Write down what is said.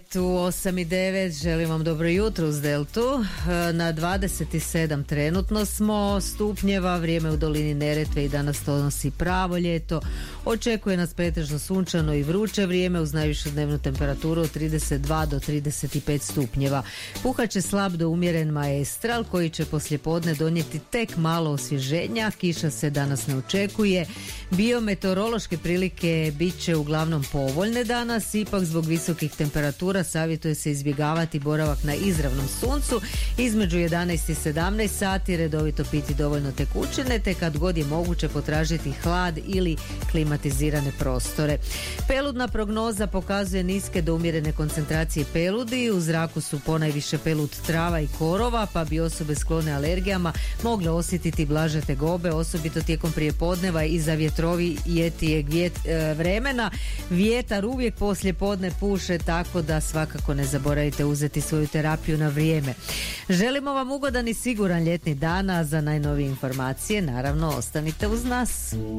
Deltu 8 i 9, želim vam dobro jutro uz Deltu. Na 27 trenutno smo stupnjeva, vrijeme u dolini Neretve i danas to nosi pravo ljeto. Očekuje nas pretežno sunčano i vruće vrijeme uz najvišu dnevnu temperaturu od 32 do 35 stupnjeva. Puhaće slab do umjeren maestral koji će poslijepodne donijeti tek malo osvježenja. Kiša se danas ne očekuje. Biometeorološke prilike bit će uglavnom povoljne danas, ipak zbog visokih temperatura savjetuje se izbjegavati boravak na izravnom suncu između 11 i 17 sati, redovito piti dovoljno tekućine te kad god je moguće potražiti hlad ili klimatizirane prostore. Peludna prognoza pokazuje niske do umjerene koncentracije peludi, u zraku su ponajviše pelud trava i korova pa bi osobe sklone alergijama mogle osjetiti blaže tegobe, osobito tijekom prijepodneva i za vjetrovitijeg vremena. Vjetar uvijek poslije podne puše, tako da svakako ne zaboravite uzeti svoju terapiju na vrijeme. Želimo vam ugodan i siguran ljetni dan, a za najnovije informacije naravno ostanite uz nas.